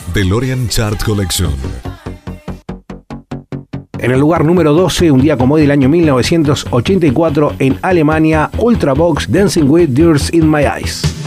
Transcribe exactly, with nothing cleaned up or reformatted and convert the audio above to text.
DeLorean Chart Collection. En el lugar número doce, un día como hoy del año mil novecientos ochenta y cuatro, en Alemania, Ultravox, Dancing with Tears in My Eyes.